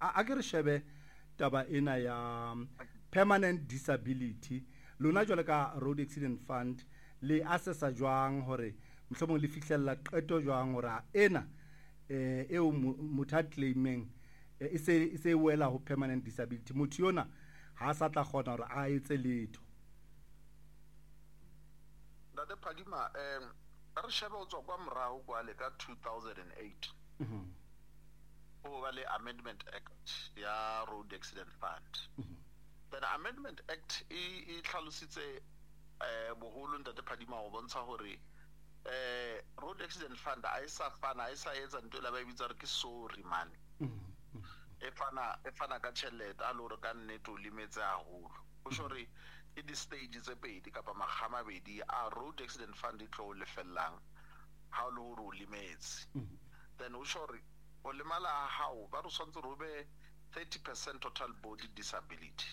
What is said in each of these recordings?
a ke re shebe taba ena ya permanent disability lona jwale ka road accident fund le assessa jwang hore mohlomong le fihlella qeto jwang hore ena eo motho a claiming e se wela ho permanent disability motho yona ha sa tla kgona hore a etse letho. Ntate Phadima re sheba o tswa kwa morao kwa le ka 2008 o ba le Amendment Act ya Road Accident Fund. Then Amendment Act e tlhalositse boholo Ntate Phadima go bontsha hore Road Accident Fund a isa etsa ntwe la ba bitsa re ke sorry money. E fana ka tšhelete a lore ka nnete o limetse haholo. O shore e di stage tse pedi kapa magama bedi a Road Accident Fund e tlo lefellang ha lo o limetse. Then o shore o lemala hao ba re swantse ro be 30% total body disability.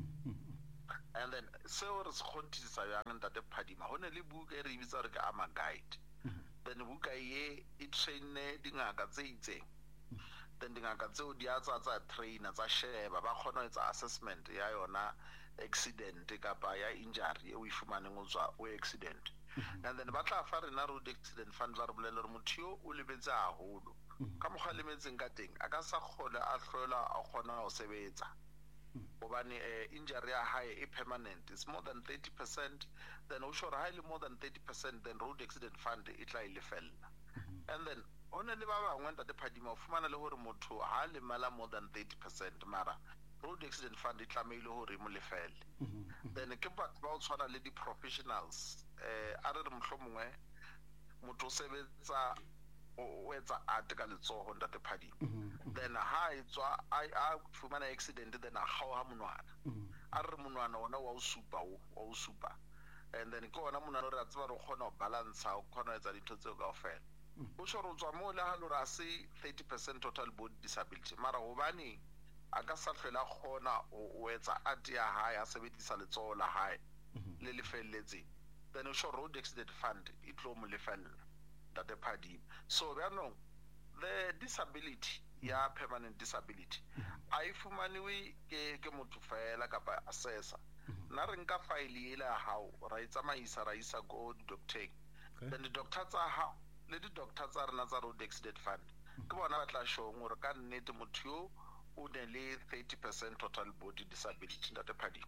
And then so re se khontisa yang Ntate Phadima hone le buka e re bitsa re ke ama guide. Then buka ye e train dingaka tse itseng. Then dingaka tseo di a tsa trainer tsa sheba ba khona ho etsa assessment ya yona accident kapa ya injury e o ifumaneng o tswa o accident. And then ba tla fa rena Road Accident Fund ba re bolele re motho yo o lebetse haholo ka mogwa lemetseng ka teng a ka sa kgole a hlola a kgona ho sebetsa gobane injury ya hae e permanent, it's more than 30%. Then o sure highly more than 30%, then Road Accident Fund e tla ilefella. And then ona le ba bangwe Ntate Phadima o fumana le hore motho ha le mala more than 30% mara Road Accident Fund e tlameile hore mo lefelle. Then ke batho ba o tshwana le di professionals a re mohlomongwe motho sebetsa o etsa art ka letsoho Ntate Phadima. Then ha etswa a fumana accident then a kgaoha monwana a re monwana ona wa o supa and then ke ona monwana re a tseba re kgona ho balance o kgona ho etsa dintho tseo kaofela. O shoro tswa mo le ha lo ra se 30% total body disability mara hobane a ka sa hlola kgona o etsa art ya hae a sebedisa letsoho la hae le lefelletse then o shoro Road Accident Fund it tlo mo lefella Ntate Phadima. So the disability ya permanent disability a ifumaniwe ke motho fela kapa assessor na re nka file ile ya hao ra itsamaisa ra isa go doctor then the doctor tsa hao le di doctor tsa rena tsa Road Accident Fund ke bona ba tla show gore ka nnete motho yo o ne le 30% total body disability Ntate Phadima.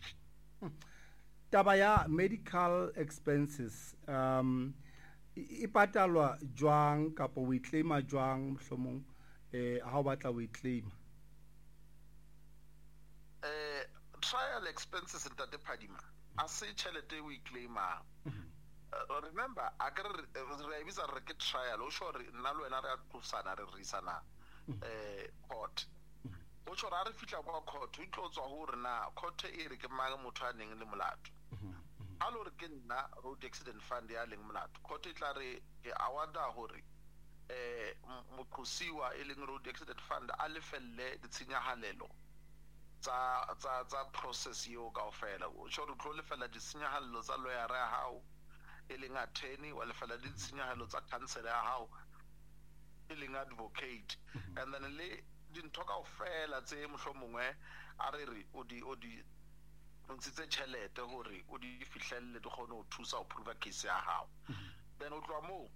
Taba ya medical expenses e patalwa jwang kapa o claima jwang mohlomong ha o batla o claima? Trial expenses Ntate Phadima a se tšhelete o claima. Remember a ke re bitsa re ke trial o sure nna le wena re a tlosana re risana court o sure a re fitla kwa court o tlo tswa ho rena court e re ke mang motho a neng le molato a lo re ke nna Road Accident Fund ya leng molato court e tla re ke awada hore moqosiwa e leng Road Accident Fund a lefelle ditshenyahalelo tsa process yo kaofela o sure o tlo lefella ditshenyahalelo tsa lawyer ya hao e leng attorney wa lefella ditshenyahelo tsa counsel ya hao e leng advocate and then le dintho kaofela tse mohlomongwe a re o di ntshitse tšhelete hore o di fihlelle di kgone ho thusa ho prove case ya hao then o tloa moo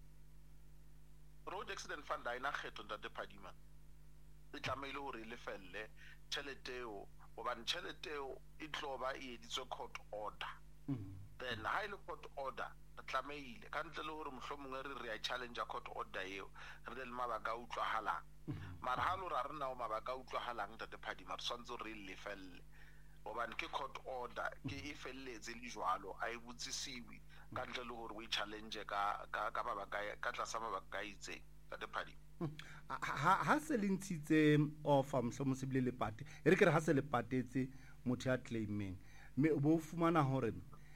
Road Accident Fund a ina kgetho Ntate Phadima e tlameile hore le felle tšhelete eo hobane tšhelete eo e tlo ba e editswe court order then ha ile court order tlameile ka ntle le hore mohlomongwe re a challenge court order eo re le mabaka a utlwahalang mara ha lo ra re na o mabaka a utlwahalang Ntate Phadima re swantse re lefelle hobane ke court order ke e felletse le jwalo a e botsisiwe ka ntle le hore we challenge ka mabaka ka tlasa mabaka a itseng Ntate Phadima. Ha se le ntshitse offer mohlomong se bile le pate e re ke re ha se le patetse motho ya claiming me o bo fumana hore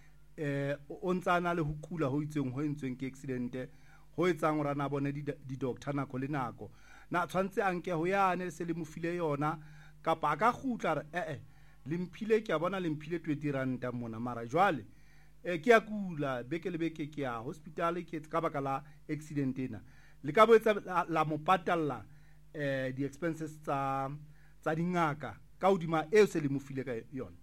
o ntsana le ho kula ho itseng ho entsweng ke accident ho etsang hore na bone di doctor nako le nako na tshwantse a nke ho yane se le mofile yona kapa a ka gutla re le mphile ke a bona le mphile 20 rand mona mara jwale ke a kula beke le beke ke ya hospital ke ka baka la accident ena le ka boetsa la mo patalla di expenses tsa tsa dingaka ka hodima eo se le mo file ka yona?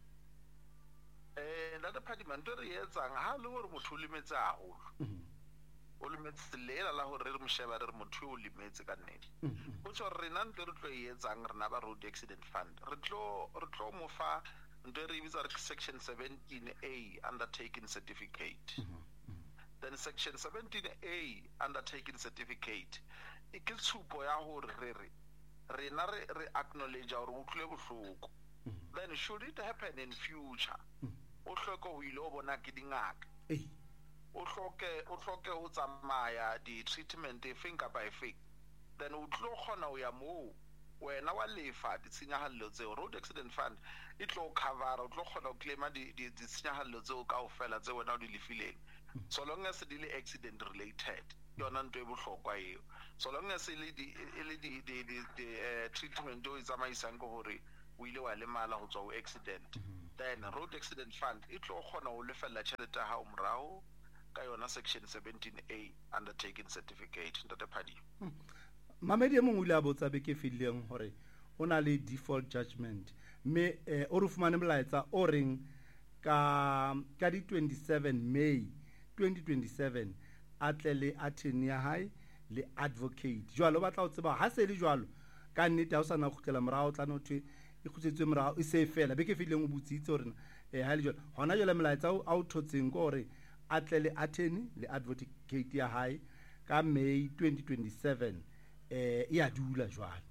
Ntate Phadima ntho re etsang ha le hore motho o lemetse haholo o lemetse lela la hore re mo sheba re motho o lemetse ka nnete o tsho re nna ntho re tlo e etsang rena ba road accident fund re tlo mo fa ntho re bitsa re section 17A undertaking certificate. Then section 17A undertaking certificate ke tshupo ya hore rena re acknowledge hore o tlile bohloko. Then should it happen in future o hloka ho ile o bona ke dingaka o hloke ho tsamaya di treatment efeng kapa efeng, then o tlo khona ho ya moo wena wa lefa ditshenyahallo tseo road accident fund e tlo cover o tlo khona ho claima ditshenyahallo tseo kaofela tse wena o di lefileng, so long as di le accident related yona ntwe bohlokwa eo, so long as le di treatment o tsamaisang go hore o ile wa lemala ho tswa ho accident, then road accident fund e tlo khona ho lefella tjhelete ha o morao ka yona section 17A undertaking certificate. Ntate Phadima mamedi e mongwe ile a botsa be ke filleng hore o na le default judgment me o re fumane molaetsa o reng ka di 27 May 2027 atle le attorney ya hae le advocate jwalo o batla ho tseba ha se le jwalo ka nnete ha o sana khutlela morao tla no thwe e khutsetswe morao e se fela be ke filleng o butsitse hore ha le jwalo hona jwale molaetsa a o thotseng go hore atle le attorney le advocate ya hae ka May 2027 ya dula jwalo.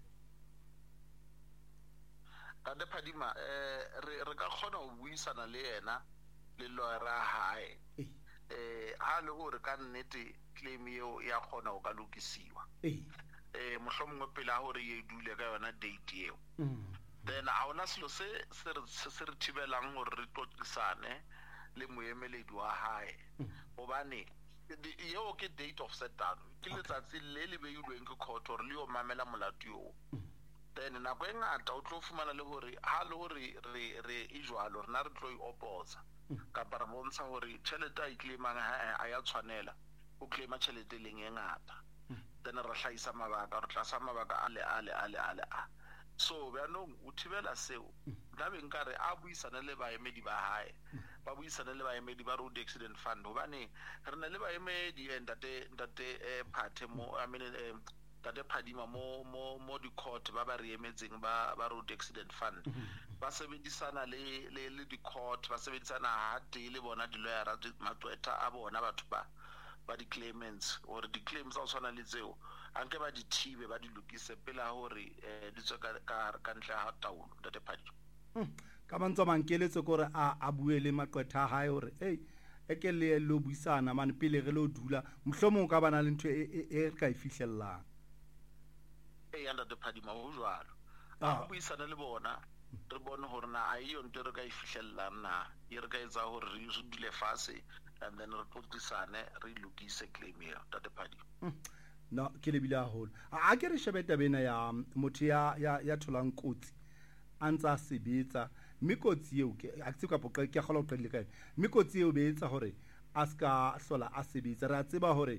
Ntate Phadima re ka khona ho buisana le yena le lawyer ya hae ha le hore ka nnete claim eo ya khona ho ka lokisiwa mohlomongwe pele ha hore ye dule ka yona date eo, then a ona selo se re thibelang hore re tlotisane le moemeledi wa hae hobane yeo ke date of settlement ke letsatsi le beilweng ke court hore le yo mamela molato yo, then nako e ngata o tlo fumana le hore ha le hore re ijwalo rena re tlo I opposa kapa re bontsha hore tjhelete a claimang a ya tshwanela o claima tjhelete e leng e ngata, then re hlaisa mabaka re tlasa mabaka ale so beanong o thibela seo nna be nkare a buisane le baemedi ba hae ba buisane le baemedi ba road accident fund hobane re na le baemedi ntate Phathe mo I mean Ntate Phadima mo di court ba re emetseng ba road accident fund ba sebedisana le di court ba sebedisana ha le bona di lawyer matwetha a bona batho ba di claimants or di claims tsa tsona le tseo anke ba di thibe ba di lokise pele ha hore di tswe ka ntle ha taolo. Ntate Phadima ka mantswa mankeletse gore a bue le maqwetha hae hore e ke le lo buisana man pele re lo dula mohlomong ka bana le ntwe e ka ifihlellang Ntate Phadima ho jwalo a buisana le bona re bone hore na a iyo ntwe re ka ifihlellang na e re ka etsa hore re dule fase and then re tlotisane re lokise claim eo. Ntate Phadima no ke le bila haholo a ke re shebeta bena ya motho ya tholang kotsi a ntsa sebetsa mme kotsi eo ke a tse ka poqa ke kgola o qedile kae mme kotsi eo be etsa hore a ska hlola a sebetsa re a tseba hore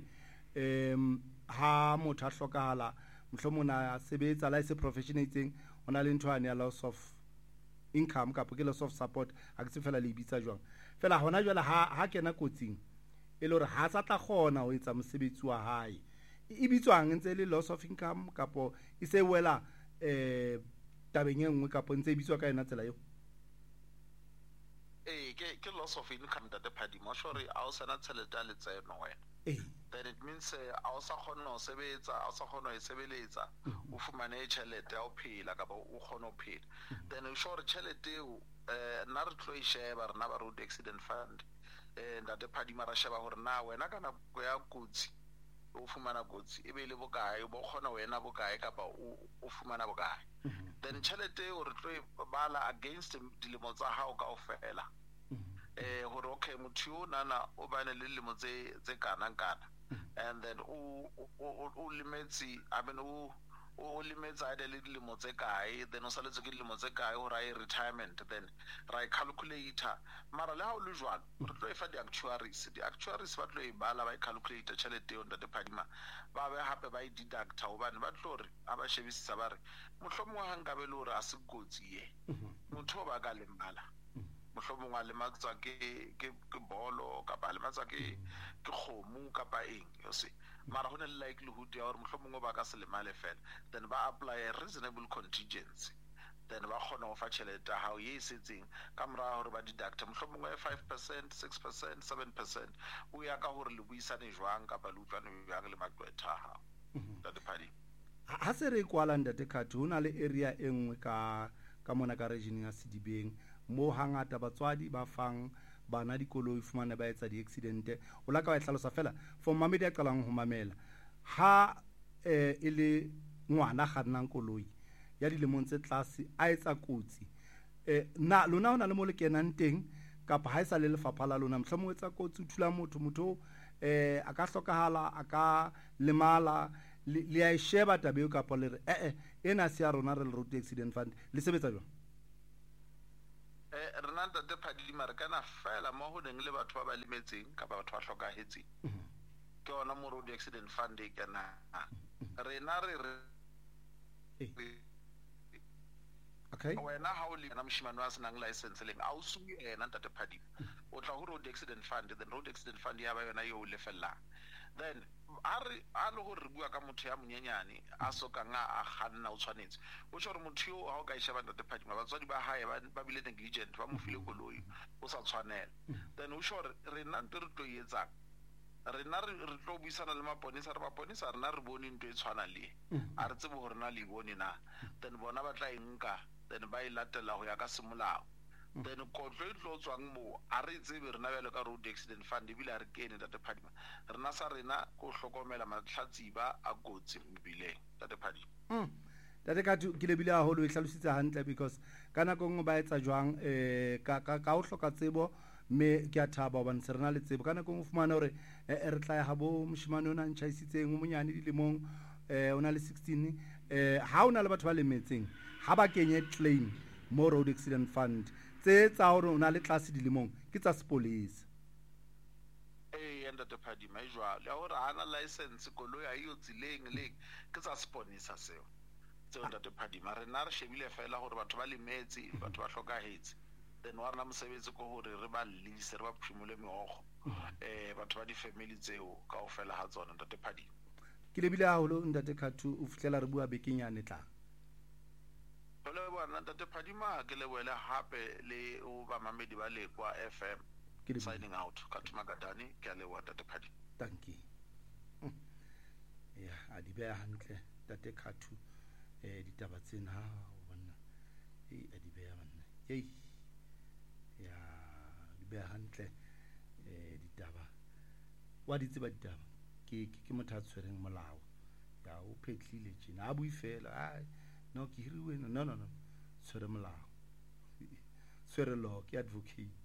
ha motho a hlokahala mohlomona sebetsa la se professional itseng ona le ntho ane ya loss of income ka ke loss of support a ke se fela le ibitsa jwang fela hona jwale ha kena kotsing e le hore ha sa tla khona ho etsa mosebetsi wa hae e bitswang ntse le loss of income kapo e se wela tabeng engwe kapo ntse bitswa ka ena tsela eo ke loss of income. Ntate Phadima sorry a o sana tšhelete a letseno wena then it means a o sa khona ho sebetsa a o sa khona ho sebeletsa o fumane tšhelete ya o phela kapa o khona ho phela then o sure tšhelete eo nna re tlo sheba rena ba road accident fund Ntate Phadima ra sheba hore na wena kana go ya kotsi o fumana kotsi e be le bokae bo khona wena bokae kapa o fumana bokae then tšhelete o re tlo bala against dilemo tsa hao kaofela hore okay motho o nana o bane le dilemo tse kana and then o limetse I mean o o limetsa ide le dilemo tse kae, then o saletse ke dilemo tse kae hore a retirement, then ra calculator. Mara le ha o le jwalo re tlo e fa di-actuaries ba tlo e bala ba e calculator tjhelete eo Ntate Phadima, ba be hape ba e deducta hobane ba tlo re a ba shebisisa ba re mohlomongwe ha nka be le hore a se kotsi ye motho o ba ka lemala, mohlomongwe a lematswa ke bolo kapa a lematswa ke kgomo kapa eng, you see. Mara ho na le likelihood ya hore mohlomongwe ba ka se lemale fela, then ba apply a reasonable contingency, then ba kgona ho fa tjhelete hao ye setseng ka mora hore ba deducta mohlomongwe 5%, 6%, 7%, o ya ka hore le buisane jwang kapa le utlwane jwang le maqwetha hao. Ntate Phadima, ha se re kwala Ntate Khatho, ho na le area e nngwe ka mona ka region ya Sedibeng mo hangata batswadi ba fang bana dikoloi fumane ba etsa di-accidente. O la ka wa e hlalosa fela for mamedi a qalang ho mamela, ha e le ngwana kgannang koloi ya dilemong tse tlase a etsa kotsi, na lona hona le mo le kenang teng kapa ha e sa le lefapha la lona mohlomong o etsa kotsi o thula motho a ka hlokahala, a ka lemala, le a e sheba tabe eo kapa le re ena se ya rona re le road accident fund le sebetsa jwang? Rena Ntate Phadima re kana fela mo ho neng le batho ba ba lemetseng kapa batho ba hlokahetseng ke ona mo road accident fund e kana rena okay, wena ha o le na moshimane wa senang license leng a o sue ena Ntate Phadima o tla ho road accident fund, then road accident fund ya ba yona yo le fella, then a le hore re bua ka motho ya monyenyane a sokang a kganna o tshwanetse o tshware motho yo ha o ka isheba Ntate Phadima batswadi ba hae ba bile negligent ba mo file koloi o sa tshwanela, then o sure rena ntse re tlo etsa rena re tlo buisana le maponisa rena re bone ntwe e tshwana le a re tsebe hore na le bone na, then bona ba tla enka then ba e latela ho ya ka semolao, then kotlo e tlo tswang mo a re tsebe rena bjale ka road accident fund ebile a re kene Ntate Phadima, rena sa rena ko hlokomela mahlatsiba a kotsi mebileng Ntate Phadima. Ntate Khatho ke lebile haholo e hlalositse hantle because ka nako nngwe ba etsa jwang ka o hloka tsebo, mme ke a thaba hobane se rena le tsebo ka nako nngwe o fumana hore re tla ya habo moshimane o na ntjhaisitseng o monyane dilemong o na le 16 ha o na le batho ba lemetseng ha ba kenye claim mo road accident fund tse tsa hore o na le tlase dilemong ke tsa sepolesa. Ntate Phadima e jwalo ya hore hana license koloi a yo tsileng leng ke tsa seponisa seo tseo Ntate Phadima rena re shebile fela hore batho ba lemetse batho ba hlokahetse, then wa rena mosebetsi ko hore re ba lise re ba phumule meokgo batho ba di-family tseo kaofela ha tsona Ntate Phadima. Ke lebile haholo Ntate Khatho o fihlela re bua bekenyane tlang. Jole bona Ntate Phadima ke leboele hape le o ba mamedi ba Lekwa FM signing out Khatho Magadane ke a leboha Ntate Phadima. Thank you. Ya a di beha hantle Ntate Khatho ditaba tsena ha o bona a di beha banna ya di beha hantle ditaba wa di tseba ditaba ke motho a tshwereng molao ya o phetlile tjena a bui fela no ke hiriwe no tshwere molao tshwere law ke advocate